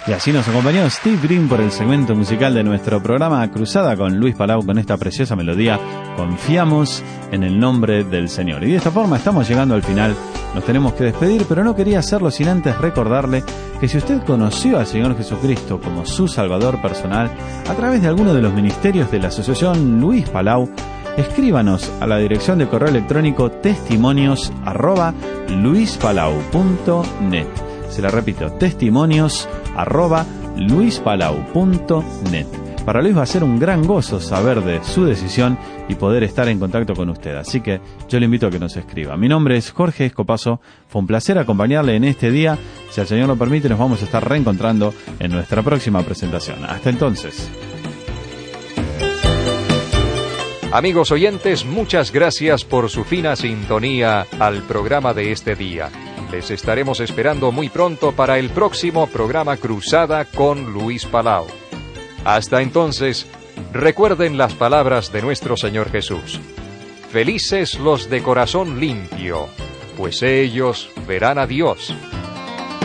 Y así nos acompañó Steve Green por el segmento musical de nuestro programa Cruzada con Luis Palau, con esta preciosa melodía Confiamos en el nombre del Señor. Y de esta forma estamos llegando al final. Nos tenemos que despedir, pero no quería hacerlo sin antes recordarle que si usted conoció al Señor Jesucristo como su Salvador personal a través de alguno de los ministerios de la Asociación Luis Palau, escríbanos a la dirección de correo electrónico testimonios@luispalau.net. Se la repito, testimonios@luispalau.net. Para Luis va a ser un gran gozo saber de su decisión y poder estar en contacto con usted. Así que yo le invito a que nos escriba. Mi nombre es Jorge Escopazo. Fue un placer acompañarle en este día. Si el Señor lo permite, nos vamos a estar reencontrando en nuestra próxima presentación. Hasta entonces. Amigos oyentes, muchas gracias por su fina sintonía al programa de este día. Les estaremos esperando muy pronto para el próximo programa Cruzada con Luis Palau. Hasta entonces, recuerden las palabras de nuestro Señor Jesús. Felices los de corazón limpio, pues ellos verán a Dios.